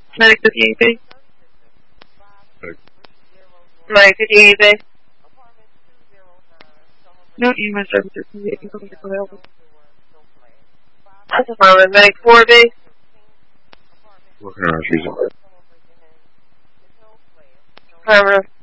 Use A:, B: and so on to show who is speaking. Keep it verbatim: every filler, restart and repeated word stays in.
A: Medic fifty-eight base. Medic fifty-eight base. No, E M S services can be available. That's a problem. Medic four base.
B: What kind of issues?
A: Affirmative.